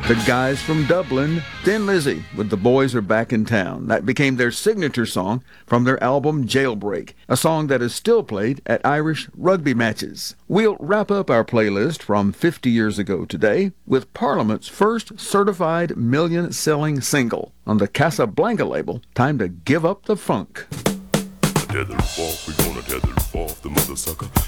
The guys from Dublin, Thin Lizzy, with The Boys Are Back in Town. That became their signature song from their album Jailbreak, a song that is still played at Irish rugby matches. We'll wrap up our playlist from 50 years ago today with Parliament's first certified million-selling single on the Casablanca label, Time to Give Up the Funk. Tether off, we gonna tether off the mother sucker.